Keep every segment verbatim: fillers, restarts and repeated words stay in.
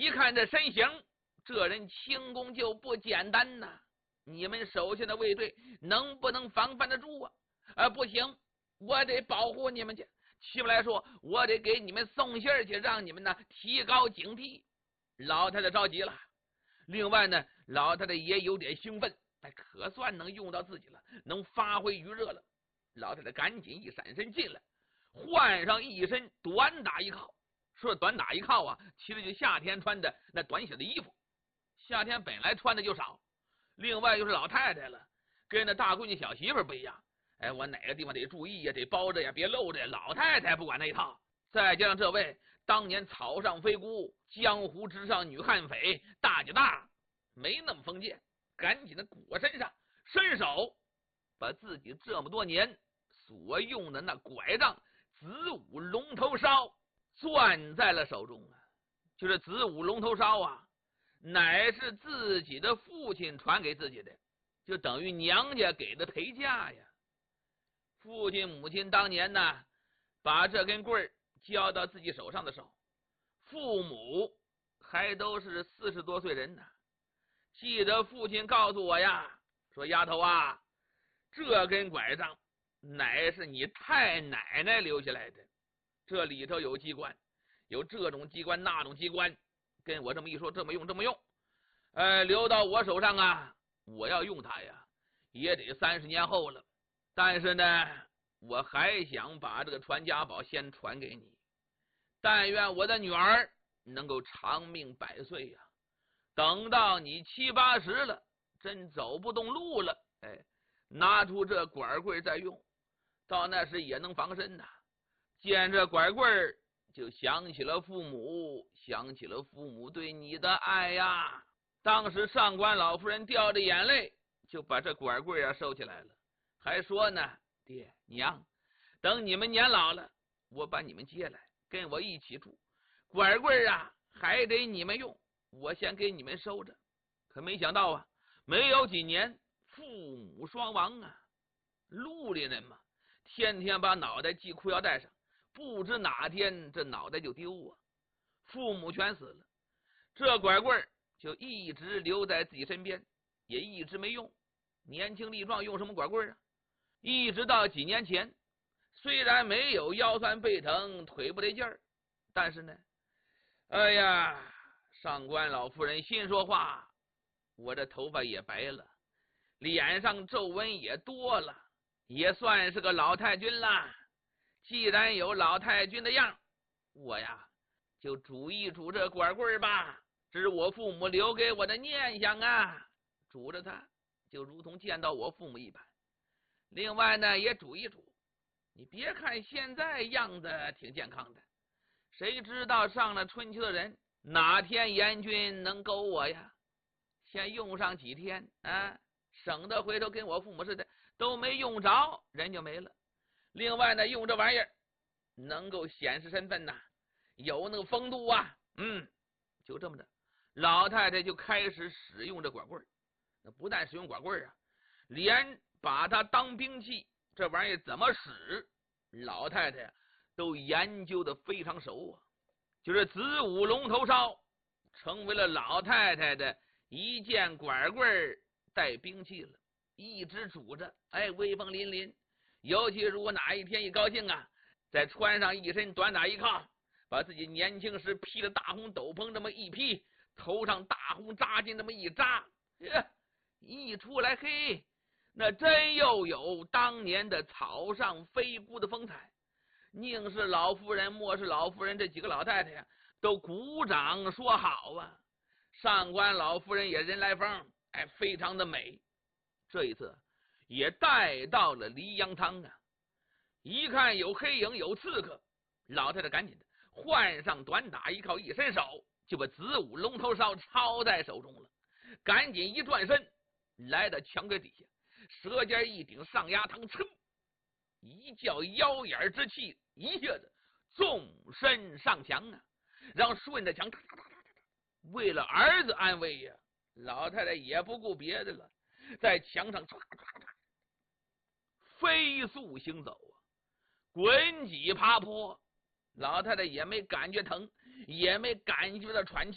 一看这身形，这人轻功就不简单呐！你们手下的卫队能不能防范得住啊？啊，不行，我得保护你们去。起码来说，我得给你们送信去，让你们呢提高警惕。老太太着急了。另外呢，老太太也有点兴奋，哎，可算能用到自己了，能发挥余热了。老太太赶紧一闪身进来，换上一身短打衣靠。说短打衣靠啊，其实就夏天穿的那短小的衣服。夏天本来穿的就少，另外就是老太太了，跟那大闺女小媳妇不一样。哎，我哪个地方得注意呀，得包着呀，别露着呀。老太太不管那一套。再加上这位当年草上飞孤，江湖之上女悍匪大姐大，没那么封建，赶紧的裹身上，伸手把自己这么多年所用的那拐杖子午龙头烧攥在了手中啊。就是子午龙头烧啊，乃是自己的父亲传给自己的，就等于娘家给的陪嫁呀。父亲母亲当年呢，把这根棍儿交到自己手上的时候，父母还都是四十多岁人呢。记得父亲告诉我呀，说丫头啊，这根拐杖乃是你太奶奶留下来的，这里头有机关，有这种机关那种机关，跟我这么一说，这么用这么用，呃，留到我手上啊，我要用它呀，也得三十年后了。但是呢，我还想把这个传家宝先传给你，但愿我的女儿能够长命百岁呀。等到你七八十了，真走不动路了，哎，拿出这拐棍再用，到那时也能防身呐。见这拐棍就想起了父母，想起了父母对你的爱呀。当时上官老夫人掉着眼泪，就把这拐棍呀收起来了，还说呢，爹娘，等你们年老了，我把你们接来跟我一起住，拐棍啊还得你们用，我先给你们收着。可没想到啊，没有几年父母双亡啊。陆里人嘛，天天把脑袋系裤腰带上，不知哪天这脑袋就丢啊。父母全死了，这拐棍就一直留在自己身边，也一直没用。年轻力壮用什么拐棍啊？一直到几年前，虽然没有腰酸背疼腿不得劲儿，但是呢，哎呀，上官老夫人心说话，我这头发也白了，脸上皱纹也多了，也算是个老太君啦。既然有老太君的样，我呀就煮一煮这拐棍吧，这是我父母留给我的念想啊。煮着它就如同见到我父母一般。另外呢，也煮一煮，你别看现在样子挺健康的，谁知道上了春秋的人哪天阎君能勾我呀？先用上几天啊，省得回头跟我父母似的都没用着，人就没了。另外呢，用这玩意儿能够显示身份呐，有那个风度啊。嗯，就这么着，老太太就开始使用这拐棍。那不但使用拐棍啊，连把它当兵器，这玩意儿怎么使，老太太都研究的非常熟啊。就是子午龙头烧成为了老太太的一件拐棍带兵器了，一直煮着，哎，威风凛凛。尤其如果哪一天一高兴啊，再穿上一身短打衣靠，把自己年轻时披着大红斗篷这么一披，头上大红扎巾这么一扎，一出来，嘿，那真又有当年的草上飞孤的风采。宁是老夫人莫是老夫人，这几个老太太呀都鼓掌说好啊。上官老夫人也人来疯，哎，非常的美。这一次也带到了黎阳堂啊，一看有黑影有刺客，老太太赶紧的换上短打衣靠，一伸手就把子午龙头烧抄在手中了，赶紧一转身来到墙根底下，舌尖一顶上压堂，噌，一叫腰眼之气，一下子纵身上墙啊，让顺着墙哒哒哒哒哒。为了儿子安危呀，老太太也不顾别的了，在墙上唰唰唰飞速行走啊，滚几爬坡，老太太也没感觉疼，也没感觉到喘气，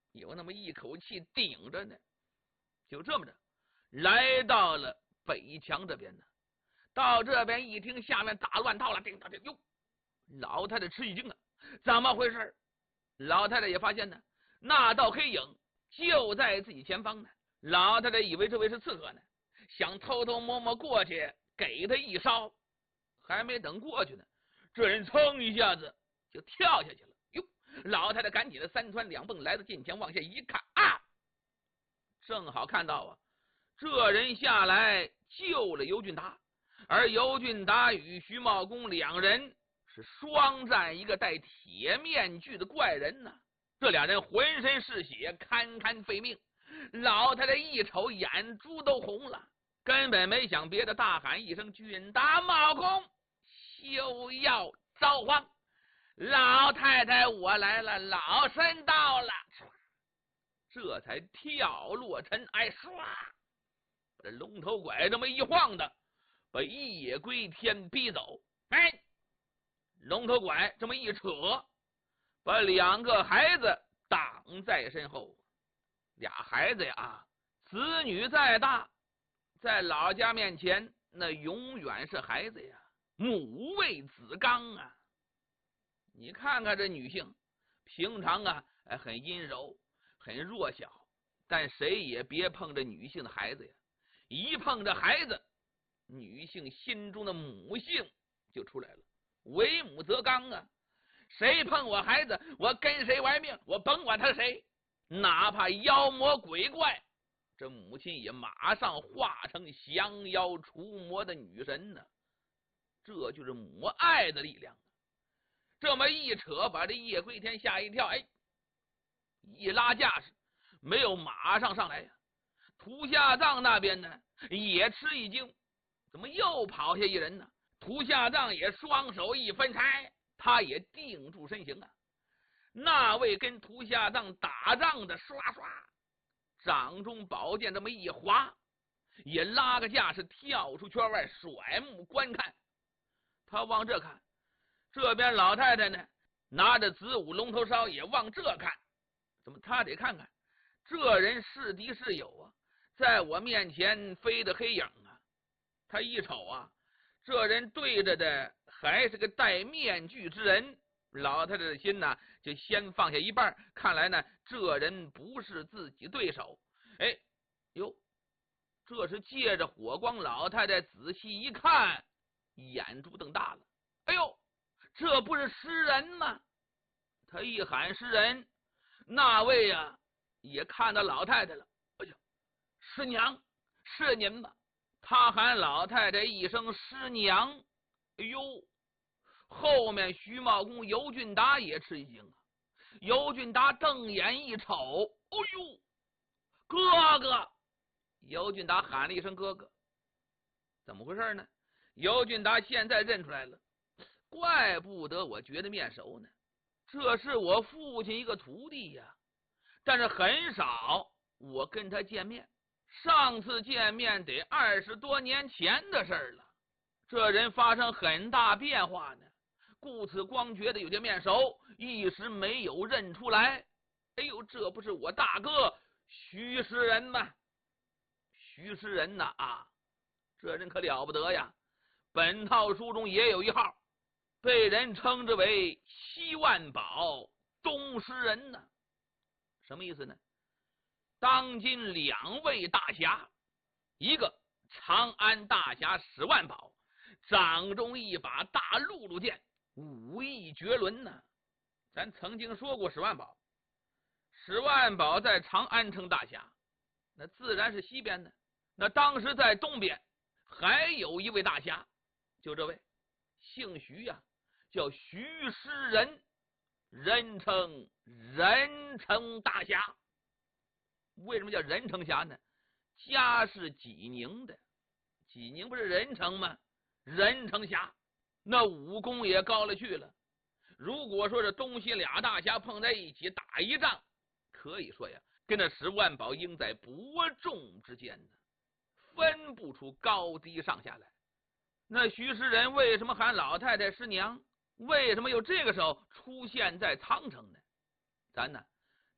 有那么一口气顶着呢。就这么着，来到了北墙这边呢。到这边一听下面打乱套了，叮当叮，哟，老太太吃一惊啊，怎么回事？老太太也发现呢，那道黑影就在自己前方呢。老太太以为这位是刺客呢，想偷偷摸摸过去给他一烧，还没等过去呢，这人噌一下子就跳下去了。哟，老太太赶紧的三窜两蹦来到近前，往下一看啊，正好看到啊，这人下来救了尤俊达，而尤俊达与徐茂公两人是双战一个戴铁面具的怪人呢。这俩人浑身是血，堪堪废命。老太太一瞅，眼珠都红了，根本没想别的，大喊一声：“俊达茂公，休要招慌！老太太我来了，老身到了。”这才跳落尘埃，唰，把这龙头拐这么一晃的，把叶归天逼走。哎，龙头拐这么一扯，把两个孩子挡在身后。俩孩子呀，子女再大，在老家面前那永远是孩子呀，母为子刚啊。你看看这女性，平常啊很阴柔，很弱小，但谁也别碰着女性的孩子呀，一碰着孩子，女性心中的母性就出来了，为母则刚啊。谁碰我孩子，我跟谁玩命，我甭管他谁，哪怕妖魔鬼怪，这母亲也马上化成降妖除魔的女神呢。这就是母爱的力量。这么一扯，把这叶归天吓一跳，哎，一拉架势，没有马上上来呀。涂下藏那边呢也吃一惊，怎么又跑下一人呢？涂下藏也双手一分开，他也定住身形啊。那位跟涂下藏打仗的，刷刷掌中宝剑这么一划，也拉个架势跳出圈外，甩目观看。他往这看，这边老太太呢拿着子午龙头烧也往这看。怎么他得看看这人是敌是友啊，在我面前飞的黑影啊。他一瞅啊，这人对着的还是个戴面具之人。老太太的心呢就先放下一半，看来呢这人不是自己对手。哎哟，这是借着火光，老太太仔细一看，眼珠瞪大了。哎呦，这不是诗人吗？他一喊诗人，那位呀、啊、也看到老太太了。哎呦，师娘，是您吗？他喊老太太一声师娘。哎呦，后面徐茂公尤俊达也吃一惊啊。尤俊达瞪眼一瞅，哎呦，哥哥！尤俊达喊了一声哥哥。怎么回事呢？尤俊达现在认出来了，怪不得我觉得面熟呢，这是我父亲一个徒弟呀，但是很少我跟他见面，上次见面得二十多年前的事了。这人发生很大变化呢，故此光觉得有些面熟，一时没有认出来。哎呦，这不是我大哥徐诗人吗？徐诗人呐啊，这人可了不得呀！本套书中也有一号，被人称之为西万宝东诗人呢。什么意思呢？当今两位大侠，一个长安大侠史万宝，掌中一把大辘轳剑，武艺绝伦呢。咱曾经说过史万宝，史万宝在长安称大侠，那自然是西边的。那当时在东边还有一位大侠，就这位姓徐呀、啊，叫徐诗人，人称人称大侠。为什么叫人称侠呢？家是济宁的，济宁不是人称吗？人称侠，那武功也高了去了。如果说是东西俩大侠碰在一起打一仗，可以说呀，跟那史万宝应在伯仲之间呢，分不出高低上下来。那徐诗人为什么喊老太太师娘？为什么又这个时候出现在苍城呢？咱呢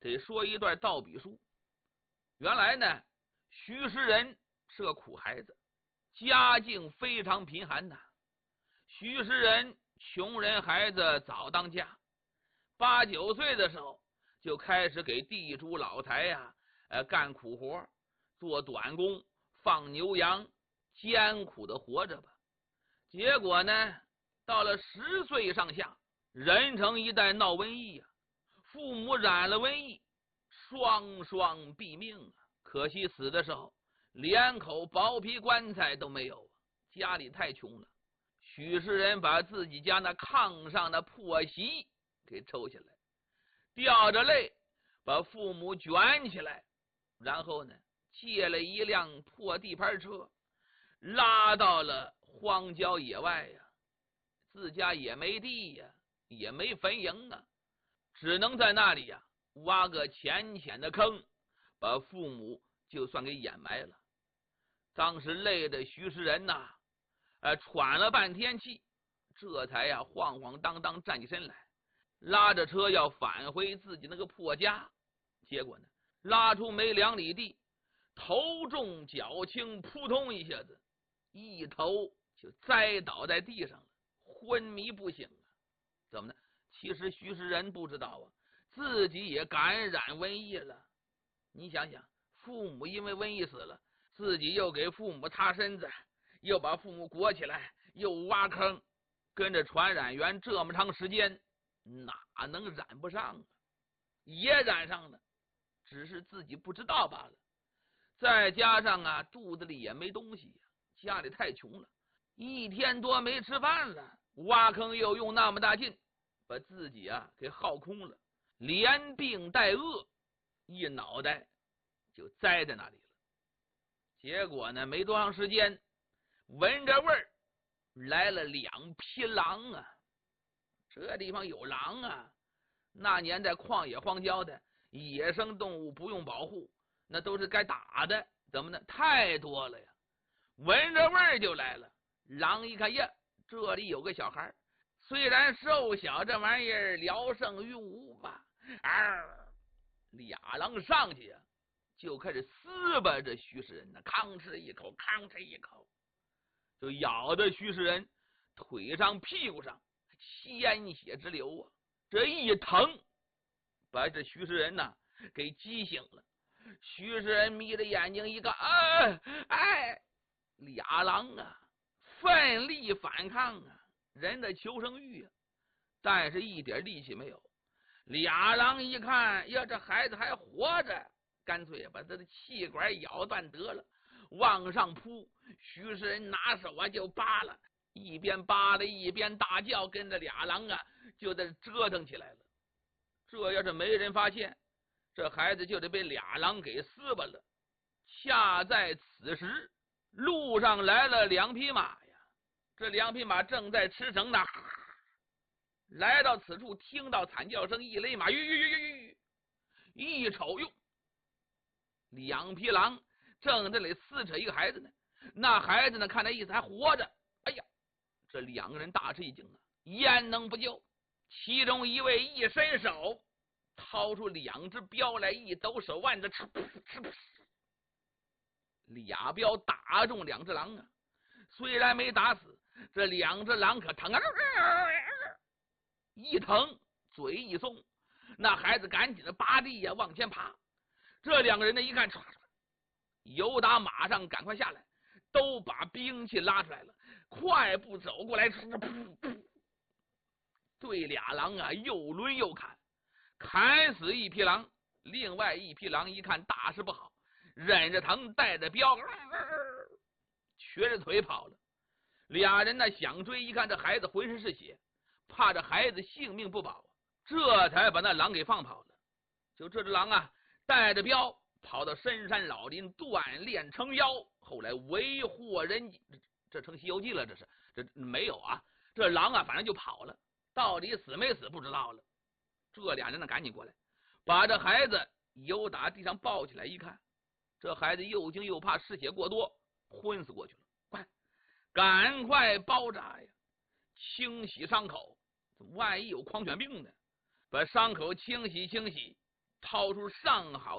得说一段道笔书。原来呢，徐实仁是个苦孩子，家境非常贫寒呐。徐实仁穷人孩子早当家，八九岁的时候就开始给地主老财呀、呃，干苦活，做短工，放牛羊，艰苦的活着吧。结果呢，到了十岁上下，人城一带闹瘟疫呀、啊，父母染了瘟疫，双双毙命啊！可惜死的时候连口薄皮棺材都没有，家里太穷了。许世仁把自己家那炕上的破席给抽下来，掉着泪把父母卷起来，然后呢，借了一辆破地盘车，拉到了荒郊野外呀。自家也没地呀，也没坟茔啊，只能在那里呀挖个浅浅的坑，把父母就算给掩埋了。当时累的徐实仁呐，呃，喘了半天气，这才呀晃晃荡荡站起身来，拉着车要返回自己那个破家。结果呢，拉出没两里地，头重脚轻，扑通一下子，一头就栽倒在地上了，昏迷不醒啊！怎么呢？其实徐实仁不知道啊，自己也感染瘟疫了。你想想，父母因为瘟疫死了，自己又给父母擦身子，又把父母裹起来，又挖坑，跟着传染源这么长时间，哪能染不上啊？也染上了，只是自己不知道罢了。再加上啊，肚子里也没东西呀，家里太穷了，一天多没吃饭了，挖坑又用那么大劲，把自己啊给耗空了，连病带饿，一脑袋就栽在那里了。结果呢，没多长时间，闻着味儿来了两匹狼啊！这地方有狼啊！那年代旷野荒郊的野生动物不用保护，那都是该打的，怎么呢？太多了呀！闻着味儿就来了。狼一看呀，这里有个小孩，虽然瘦小，这玩意儿聊胜于无吧。啊，俩狼上去呀、啊，就开始撕巴着徐实仁呢，吭哧一口，吭哧一口，就咬的徐实仁腿上、屁股上鲜血直流啊！这一疼，把这徐实仁呐给激醒了。徐实仁眯着眼睛一看，哎哎，俩狼啊，奋力反抗啊，人的求生欲啊，但是一点力气没有。俩狼一看，呀，这孩子还活着，干脆把他的气管咬断得了，往上扑。徐实仁拿手啊就扒了，一边扒拉一边大叫，跟着俩狼啊就在折腾起来了。这要是没人发现，这孩子就得被俩狼给撕巴了。恰在此时，路上来了两匹马呀，这两匹马正在驰骋呢。来到此处，听到惨叫声，一勒马，吁吁吁吁，一瞅哟，两匹狼正在那里撕扯一个孩子呢。那孩子呢，看那意思还活着。哎呀，这两个人大吃一惊啊，焉能不救？其中一位一伸手，掏出两只镖来，一抖手腕子，吃噗吃噗，俩镖打中两只狼啊！虽然没打死，这两只狼可疼啊！一疼，嘴一松，那孩子赶紧的拔地呀往前爬。这两个人呢一看，唰唰由打马上赶快下来，都把兵器拉出来了，快步走过来，噗噗对俩狼啊又抡又砍，砍死一匹狼。另外一匹狼一看大事不好，忍着疼带着镖，瘸着腿跑了。俩人呢想追，一看这孩子浑身是血，怕这孩子性命不保，这才把那狼给放跑了。就这只狼啊，带着镖跑到深山老林，锻炼成妖，后来为祸人这这成西游记了，这是这没有啊？这狼啊，反正就跑了，到底死没死不知道了。这俩人呢，赶紧过来，把这孩子由打地上抱起来，一看，这孩子又惊又怕，失血过多，昏死过去了。快，赶快包扎呀，清洗伤口，万一有狂犬病呢？把伤口清洗清洗， 掏出上好